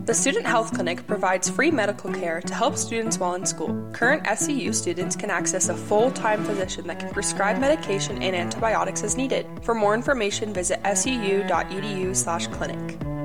The Student Health Clinic provides free medical care to help students while in school. Current SCU students can access a full-time physician that can prescribe medication and antibiotics as needed. For more information, visit scu.edu/clinic.